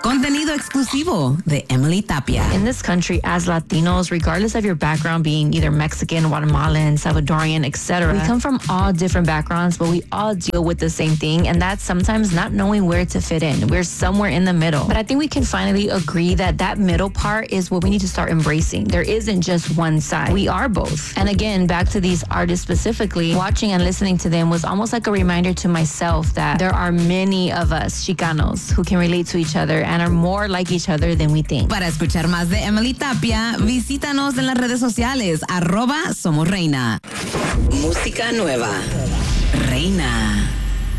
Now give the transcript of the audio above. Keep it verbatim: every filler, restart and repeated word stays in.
Contenido exclusivo de Emily Tapia. In this country, as Latinos, regardless of your background being either Mexican, Guatemalan, Salvadorian, et cetera, we come from all different backgrounds, but we all deal with the same thing, and that's sometimes not knowing where to fit in. We're somewhere in the middle. But I think we can finally agree that that middle part is what we need to start embracing. There isn't just one side. We are both. And again, back to these artists specifically, watching and listening to them was almost like a reminder to myself that there are many of us Chicanos who can relate to each other and are more like each other than we think. Para escuchar más de Emily Tapia, visítanos en las redes sociales, arroba Somos Reina. Música nueva. Reina.